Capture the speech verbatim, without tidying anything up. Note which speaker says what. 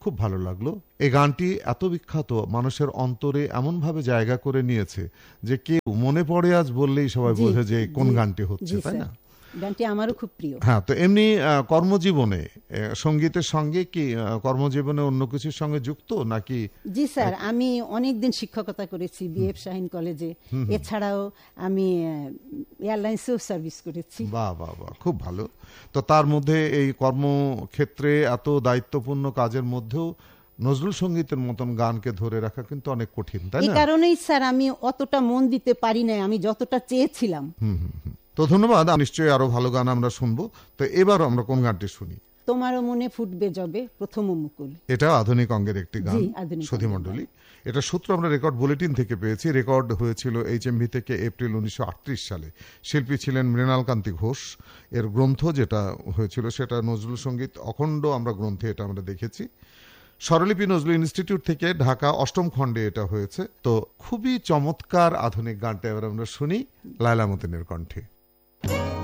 Speaker 1: খুব ভালো লাগলো। এই গানটি এত বিখ্যাত, মানুষের অন্তরে এমন ভাবে জায়গা করে নিয়েছে যে কেউ মনে পড়ে আজ বললেই সবাই বোঝে যে কোন গানটি হচ্ছে, তাই না?
Speaker 2: গানটি আমারও খুব প্রিয়।
Speaker 1: হ্যাঁ, তো এমনি কর্মজীবনে সঙ্গীতের সঙ্গে কি কর্মজীবনে অন্য কিছুর সঙ্গে যুক্ত নাকি?
Speaker 2: জি স্যার, আমি অনেকদিন শিক্ষকতা করেছি বিএফ শাহিন কলেজে, এছাড়াও আমি এয়ারলাইন্সেও সার্ভিস করেছি।
Speaker 1: বাহ বাহ বাহ, খুব ভালো। তো তার মধ্যে এই কর্মক্ষেত্রে এত দায়িত্বপূর্ণ কাজের মধ্যেও নজরুল সঙ্গীতের মতন গানকে ধরে রাখা কিন্তু অনেক কঠিন, তাই না?
Speaker 2: এই কারণেই স্যার আমি অতটা মন দিতে পারি না আমি যতটা চেয়েছিলাম।
Speaker 1: হুম হুম। তো ধন্যবাদ, নিশ্চয়ই আরো ভালো গান আমরা শুনবো। তো এবার আমরা কোন গানটি শুনি?
Speaker 2: তোমারও মনে ফুটবে যবে প্রথম মুকুল।
Speaker 1: এটা আধুনিক অঙ্গের একটি গান, সুধী মণ্ডলী। এটা সূত্র আমরা রেকর্ড বুলেটিন থেকে পেয়েছি। রেকর্ড হয়েছিল এইচএমভি থেকে এপ্রিল উনিশশো আটত্রিশ সালে। শিল্পী ছিলেন মৃণাল কান্তি ঘোষ। এর গ্রন্থ যেটা হয়েছিল সেটা নজরুল সঙ্গীত অখণ্ড আমরা গ্রন্থে এটা আমরা দেখেছি। স্বরলিপি নজরুল ইনস্টিটিউট থেকে ঢাকা অষ্টম খণ্ডে এটা হয়েছে। তো খুবই চমৎকার আধুনিক গানটা এবার আমরা শুনি লায়লা মতিনের কণ্ঠে।